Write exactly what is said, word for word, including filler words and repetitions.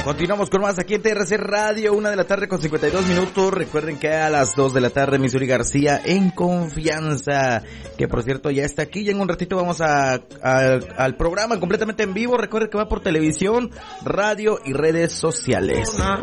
Continuamos con más aquí en T R C Radio, una de la tarde con cincuenta y dos minutos. Recuerden que a las dos de la tarde, Missouri García en Confianza, que por cierto ya está aquí. Ya en un ratito vamos a, a al programa completamente en vivo. Recuerden que va por televisión, radio y redes sociales.